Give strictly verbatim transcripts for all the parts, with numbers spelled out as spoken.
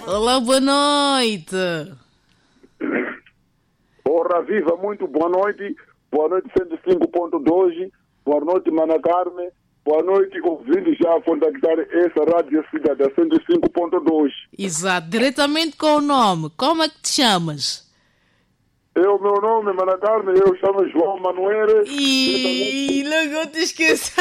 Olá, boa noite. Ora viva, muito boa noite. Boa noite, cento e cinco ponto dois. Boa noite, Mana Carmen. Boa noite, ouvintes já a contactar essa rádio cidade, a cento e cinco ponto dois. Exato, diretamente com o nome. Como é que te chamas? Eu, meu nome é Mana Carmen, eu chamo João Manuel. Ih, logo te esqueci.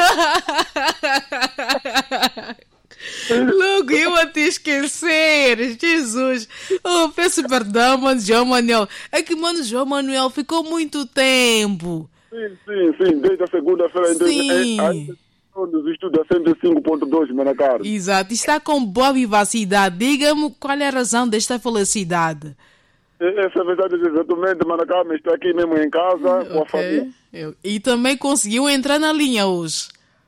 Logo eu a te esquecer, Jesus. Oh, peço perdão, mano João Manuel. É que, mano João Manuel ficou muito tempo. Sim, sim, sim, desde a segunda-feira. Sim. Ainda nos estudos a cento e cinco ponto dois, Mana Carmen. Exato, está com boa vivacidade. Diga-me qual é a razão desta felicidade. Essa é a verdade, exatamente, Mana Carmen. Está aqui mesmo em casa, com a família. Eu... E também conseguiu entrar na linha hoje.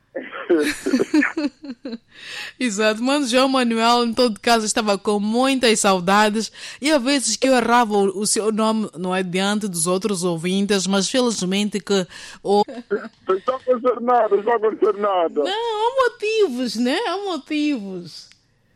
Exato, mano João Manuel, em todo caso, estava com muitas saudades e às vezes que eu errava o, o seu nome, não é diante dos outros ouvintes, mas felizmente que o... Não está a acontecer nada, não está a acontecer nada. Não, há motivos, né? Há motivos.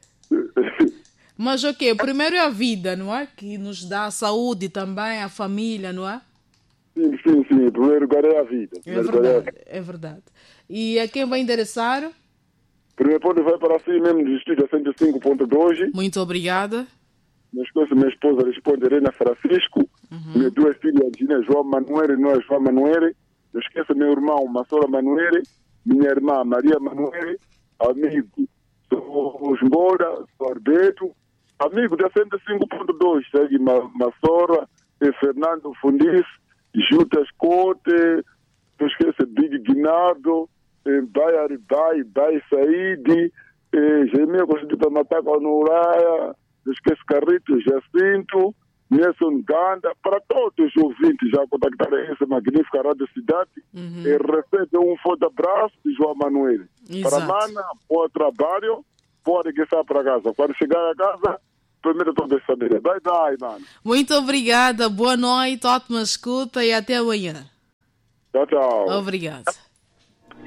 Mas ok, primeiro é a vida, não é? Que nos dá a saúde também, a família, não é? Sim, sim, sim. Em primeiro lugar é a vida. É verdade, é verdade. E a quem vai endereçar? Primeiro ponto vai para si mesmo do estúdio cento e cinco ponto dois. Muito obrigada. Minha esposa, minha esposa responde Helena Francisco. Uhum. Minhas duas filhas, Gina João Manuel e Noé João Manuel. Não esqueça meu irmão, Massola Manuel. Minha irmã, Maria Manuel. Amigo, sou Osmora, sou Arbeto. Amigo da cento e cinco ponto dois, segue Massola, Fernando Fundis, Jutas Cote, não esqueça Big Guinardo, Bai Aribai, Bai Saidi, Gemia Constituta Mataca Nouraia, não esqueça Carrito Jacinto, Nelson Ganda, para todos os ouvintes já contactaram essa magnífica Rádio Cidade. Uhum. E recebe um forte abraço de João Manuel. Exato. Para Mana, bom trabalho, pode regressar para casa. Quando chegar a casa, primeiro toda a família. Bye, bye, mano. Muito obrigada, boa noite, ótima escuta e até amanhã. Tchau, tchau. Obrigada.